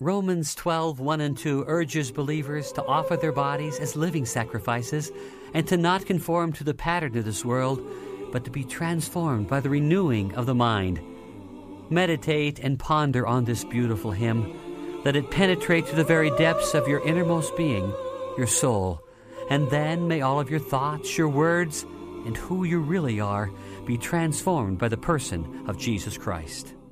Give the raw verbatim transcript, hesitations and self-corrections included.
Romans twelve, one and two urges believers to offer their bodies as living sacrifices and to not conform to the pattern of this world, but to be transformed by the renewing of the mind. Meditate and ponder on this beautiful hymn. Let it penetrate to the very depths of your innermost being, your soul, and then may all of your thoughts, your words, and who you really are be transformed by the person of Jesus Christ.